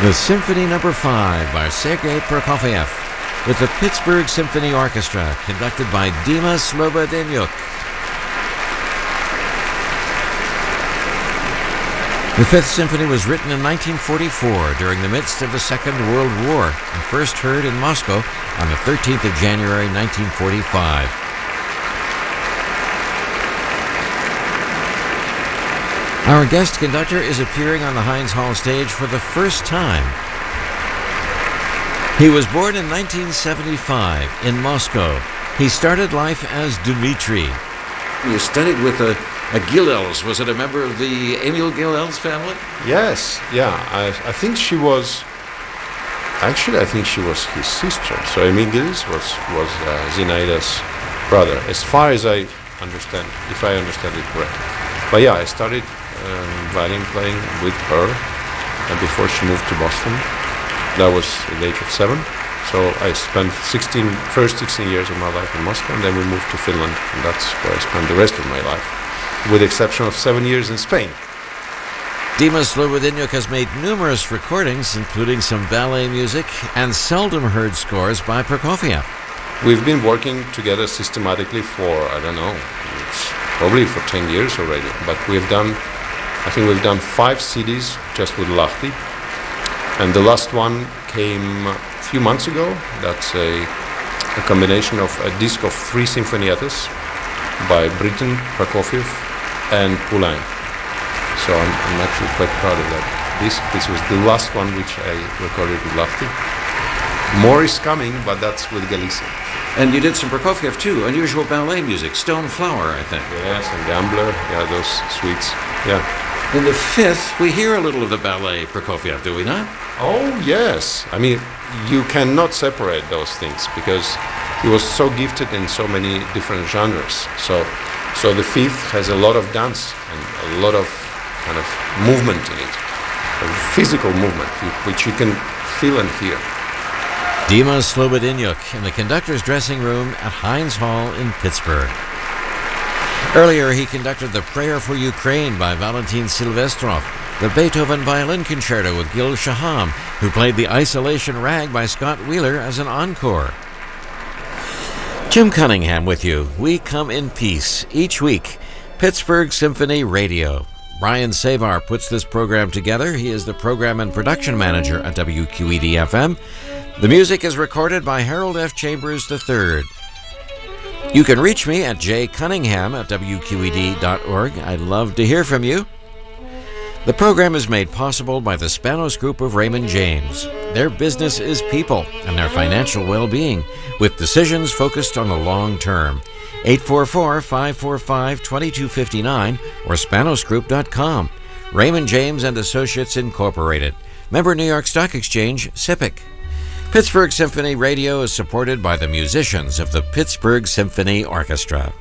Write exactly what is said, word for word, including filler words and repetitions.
The Symphony Number Five by Sergei Prokofiev with the Pittsburgh Symphony Orchestra, conducted by Dima Slobodenyuk. The Fifth Symphony was written in nineteen forty-four during the midst of the Second World War and first heard in Moscow on the thirteenth of January nineteen forty-five. Our guest conductor is appearing on the Heinz Hall stage for the first time. He was born in nineteen seventy-five in Moscow. He started life as Dmitri. You studied with a, a Gilels. Was it a member of the Emil Gilels family? Yes, yeah. I, I think she was... Actually, I think she was his sister. So Emil Gilels was, was uh, Zinaida's brother, as far as I understand, if I understand it correctly. But yeah, I started um, violin playing with her and before she moved to Boston. That was at the age of seven. So I spent sixteen, first sixteen years of my life in Moscow, and then we moved to Finland, and that's where I spent the rest of my life, with the exception of seven years in Spain. Dima Slobodenyuk has made numerous recordings, including some ballet music and seldom heard scores by Prokofiev. We've been working together systematically for, I don't know, it's probably for ten years already, but we've done, I think we've done five C Ds just with Lahti, and the last one came a few months ago. That's a, a combination of a disc of three sinfonietas by Britten, Prokofiev, and Poulain. So I'm, I'm actually quite proud of that disc. This was the last one which I recorded with Lahti. More is coming, but that's with Galicia. And you did some Prokofiev too, unusual ballet music, Stone Flower, I think. Yes, and Gambler, yeah, those suites, yeah. In the Fifth, we hear a little of the ballet Prokofiev, do we not? Oh, yes. I mean, you cannot separate those things because he was so gifted in so many different genres. So, so the Fifth has a lot of dance and a lot of kind of movement in it, a physical movement, which you can feel and hear. Dima Slobodenyuk in the conductor's dressing room at Heinz Hall in Pittsburgh. Earlier, he conducted the Prayer for Ukraine by Valentin Silvestrov, the Beethoven Violin Concerto with Gil Shaham, who played the Isolation Rag by Scott Wheeler as an encore. Jim Cunningham with you. We come in peace each week. Pittsburgh Symphony Radio. Brian Savar puts this program together. He is the program and production manager at W Q E D F M. The music is recorded by Harold F. Chambers the third. You can reach me at j cunningham at w q e d dot org. I'd love to hear from you. The program is made possible by the Spanos Group of Raymond James. Their business is people and their financial well-being, with decisions focused on the long term. eight four four, five four five, two two five nine or spanos group dot com. Raymond James and Associates Incorporated. Member New York Stock Exchange, S I P C. Pittsburgh Symphony Radio is supported by the musicians of the Pittsburgh Symphony Orchestra.